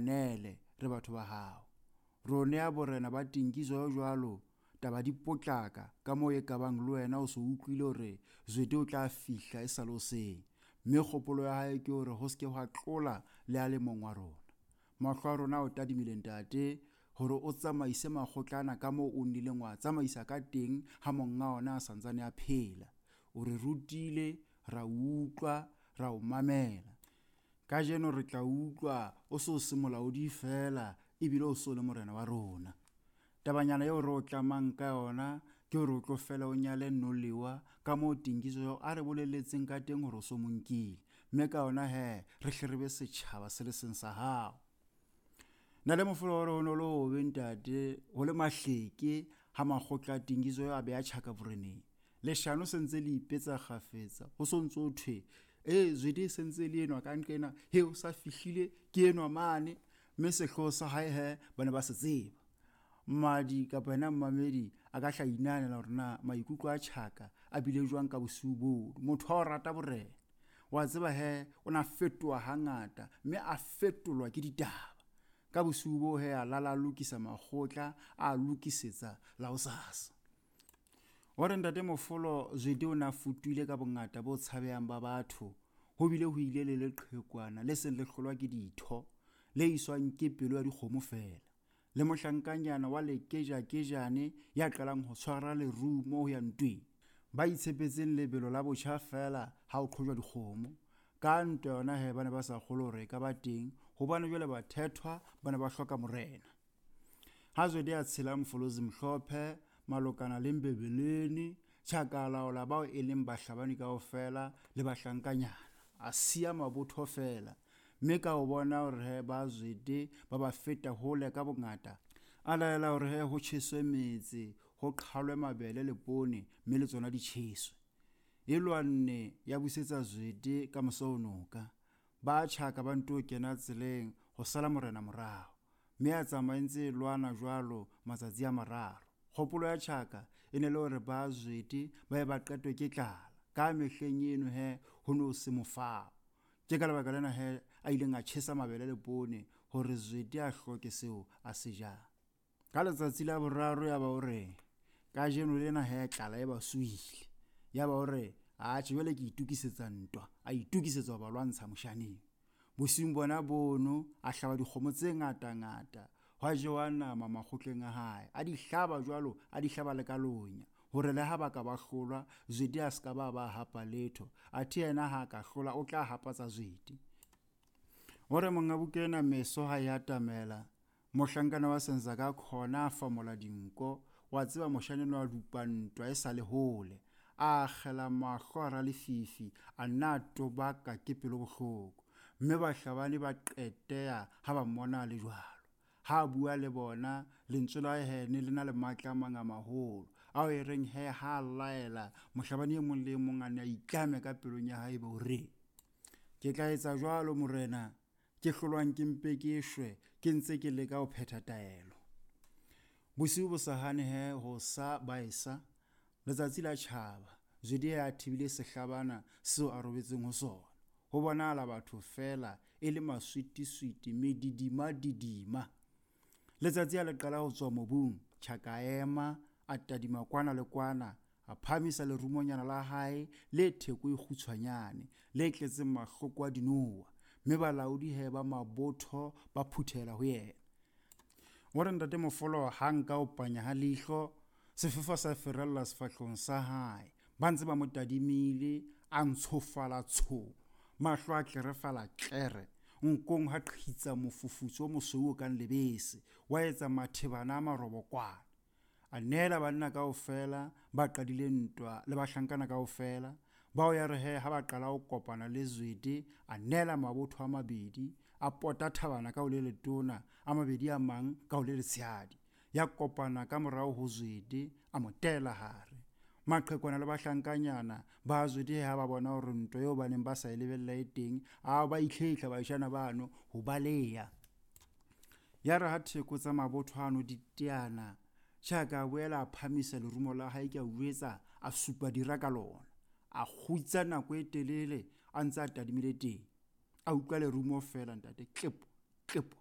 anele re batho ba hao. Rone ya borena ba tinkiso yo jwalo taba di potlaka ka moo e kabang le wena o se utlwile hore Zwede o tla fihla e sa le hoseng, mme kgopolo ya hae ke hore ho se ke hwa tlola le a le mong wa rona. Mahlo a rona o tadimile ntate hore o tsamaise makgotlana ka moo o nnileng wa tsamaisa ka teng ha monga ona a santsane a phela. O re rutile, ra utlwa, ra o mamela. Ka jeno re tla utlwa o se o se molaodi fela ebile o se le morena wa rona. Tabanyana eo re o tlamang ka yona ke hore o tlo fela o nyale Noliwa ka moo Tinkiso a re boleletseng ka teng hore o so mo nkile, mme ka yona re hle re be setjhaba se le seng sa hao. Na le mofolo hore ho no le hobe ntate ho le mahleke ha makgotla a Tinkiso a be a tjhaka boreneng. Leshano se ntse le ipetsa kgafetsa ho so ntse o thwe Zwede se ntse le enwa ka nqena o sa fihlile ke enwa mane, mme sehloho sa hae ba ne ba se tseba. Mmadi kapa yena mmamedi a ka hla inanela hore na maikutlo a tjhaka a bile jwang ka bosiu boo. Motho wa o rata borena wa tseba o na fetoha hangata, mme a fetolwa ke ditaba. Ka bosiu boo a lala lokisa makgotla a lokisetsa la hosasa. Hore ntate Mofolo Zwede o na futuile ka bongata bo tshabehang ba batho, ho bile ho ile le leqhekwana le seng le hlolwa ke ditho, le iswang ke pelo ya dikgomo fela, le mohlankanyana wa lekejane ya qalang ho tshwara lerumo ho ya ntweng, ba itshepetseng lebelo la botjha fela ha o qhojwa dikgomo. Ka ntwa yona ba ne ba sa kgolo hore ka ba teng, hobane jwale ba thethwa ba ne ba hloka morena. Ha Zwede a tshela Mfolozi Mhlophe malokana le Mbebeleni, Tjhakalaola bao e leng bahlabani kaofela le bahlankanyana, a siya mabotho fela, mme ka ho bona hore ba Zwede ba ba feta hole ka bongata, a laela hore ho tjheswe metse, ho qhalwe mabele le poone, mme le tsona di tjheswe. E lwanne ya busetsa Zwede ka mosaonoka, ba tjhaka ba nto kena tseleng ho sala morena morao, mme a tsamaentse lwana jwalo matsatsi a mararo. Kgopolo ya tjhaka e ne le hore ba Zwede ba ba qetwe ke tlala ka mehleng eno ho no se mofao. Ke ka lebaka lena a ileng a tjhesa mabele le poone hore Zwede a hloke seo a se jang. Ka letsatsi la boraro ya ba hore ka jeno lena tlala e ba suile, ya ba hore jwale ke itukisetsa ntwa, a itukisetsa ho ba lwantsha moshaneng. Bosiung bona bono a hlaba dikgomo tse ngata-ngata, hwa jewa nama makgotleng a hae, a di hlaba jwalo, a di hlaba le kalonya, hore le ha ba ka ba hlola Zwede a ska ba hapa letho, athe yena ha ka hlola o tla hapatsa Zwede. Hore monga bukena meso ha ya tamela, mohlankana wa Senzaka khona a famola dinko, wa tseba moshaneng wa dupantwa e sa le hole, a khela mahlo a lefifi, a nna tobaka ke pelo bohloko, mme bahlabani ba qeteya ha ba mmona le jwalo. Ha bua le bona lentswe la ne le na le matla a mang a maholo, ao e reng ha laela mohlabani e mong le mong a ne a itlame ka pelong ya hae hore ke tla etsa jwalo morena, ke hlolwang ke mpe ke shwe ke ntse ke leka ho phetha taelo. Bosiu bo sahane ho sa baesa, letsatsi la tjhaba, Zwede a thibile sehlabana seo a robetseng ho sona. Ho bonahala batho fela e le maswiti-switi, medidima-didima. Letsatsi a le qala ho tswa mobung, Tjhaka ema, a tadima kwana le kwana, a phamisa lerumonyana la hae le theko e kgutshwanyane, le tletseng mahloko a dinowa, mme balaodi ba mabotho ba phuthela ho yena. Hore ntate Mofolo hang ka o panya ha leihlo, sefefo sa ferella sefahlong sa hae, ba ntse ba mo tadimile, a ntshofala tsho, mahlo a tlerefala tlere, nkong ha qhitsa mofufutso o mosweu kang lebese, wa etsa mathebana a marobokwana. A nela banna kaofela ba qadile ntwa le bahlankana kaofela, bao ya re ha ba qala ho kopana le Zwede, a nela mabotho a mabedi, a pota thabana ka ho le letona, a mabedi a mang ka ho le letshehadi, ya kopana ka morao ho Zwede, a mo tela hare. Maqhekwana le bahlankanyana ba Zwede ha ba bona hore ntwa eo ba neng ba sa e lebella e teng, a ba itlheihla baishana bano ho baleya. Ya re ha theko tsa mabotho ano di teana, Tjhaka a boela a phamisa lerumo la hae ke a uetsa, a supa dira ka lona, a kgutsa nako e telele a ntse a tadimile teng, a utlwa lerumo fela ntate, klepo klepo